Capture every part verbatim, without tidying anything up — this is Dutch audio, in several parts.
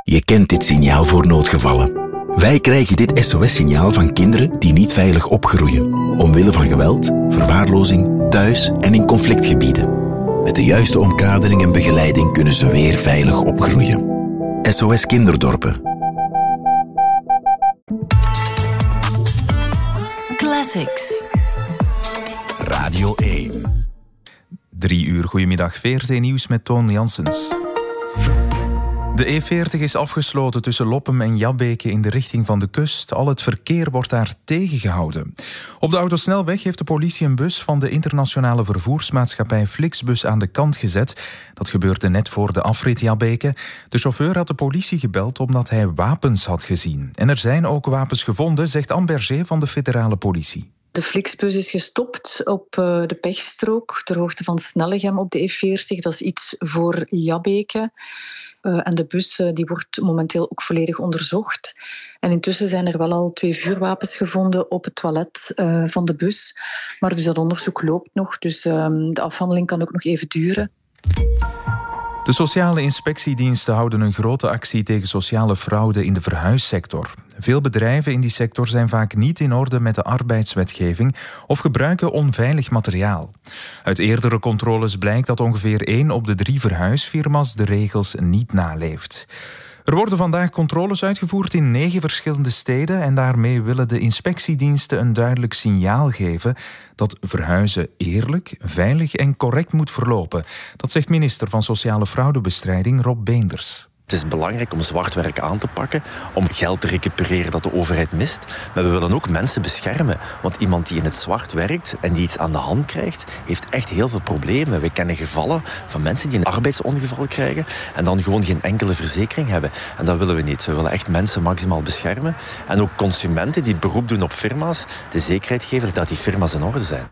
Je kent dit signaal voor noodgevallen. Wij krijgen dit S O S-signaal van kinderen die niet veilig opgroeien, omwille van geweld, verwaarlozing, thuis en in conflictgebieden. Met de juiste omkadering en begeleiding kunnen ze weer veilig opgroeien. S O S Kinderdorpen. Classics. Radio één. Drie uur, goedemiddag. V R T Nieuws met Toon Janssens. De E veertig is afgesloten tussen Loppem en Jabbeke in de richting van de kust. Al het verkeer wordt daar tegengehouden. Op de autosnelweg heeft de politie een bus van de internationale vervoersmaatschappij Flixbus aan de kant gezet. Dat gebeurde net voor de afrit Jabbeke. De chauffeur had de politie gebeld omdat hij wapens had gezien. En er zijn ook wapens gevonden, zegt Anne Berger van de federale politie. De Flixbus is gestopt op de pechstrook ter hoogte van Snellegem op de E veertig. Dat is iets voor Jabbeke. Uh, en de bus uh, die wordt momenteel ook volledig onderzocht. En intussen zijn er wel al twee vuurwapens gevonden op het toilet uh, van de bus. Maar dus dat onderzoek loopt nog, dus uh, de afhandeling kan ook nog even duren. De sociale inspectiediensten houden een grote actie tegen sociale fraude in de verhuissector. Veel bedrijven in die sector zijn vaak niet in orde met de arbeidswetgeving of gebruiken onveilig materiaal. Uit eerdere controles blijkt dat ongeveer één op de drie verhuisfirma's de regels niet naleeft. Er worden vandaag controles uitgevoerd in negen verschillende steden en daarmee willen de inspectiediensten een duidelijk signaal geven dat verhuizen eerlijk, veilig en correct moet verlopen. Dat zegt minister van Sociale Fraudebestrijding Rob Beenders. Het is belangrijk om zwart werk aan te pakken, om geld te recupereren dat de overheid mist. Maar we willen ook mensen beschermen. Want iemand die in het zwart werkt en die iets aan de hand krijgt, heeft echt heel veel problemen. We kennen gevallen van mensen die een arbeidsongeval krijgen en dan gewoon geen enkele verzekering hebben. En dat willen we niet. We willen echt mensen maximaal beschermen. En ook consumenten die beroep doen op firma's, de zekerheid geven dat die firma's in orde zijn.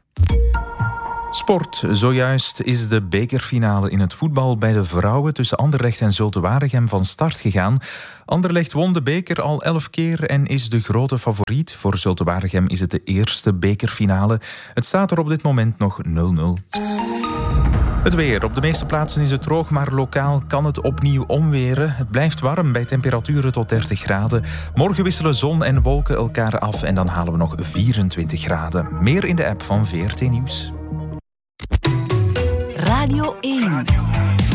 Sport. Zojuist is de bekerfinale in het voetbal bij de vrouwen tussen Anderlecht en Zulte Waregem van start gegaan. Anderlecht won de beker al elf keer en is de grote favoriet. Voor Zulte Waregem is het de eerste bekerfinale. Het staat er op dit moment nog nul nul. Het weer. Op de meeste plaatsen is het droog, maar lokaal kan het opnieuw omweren. Het blijft warm bij temperaturen tot dertig graden. Morgen wisselen zon en wolken elkaar af en dan halen we nog vierentwintig graden. Meer in de app van V R T Nieuws. Radio één.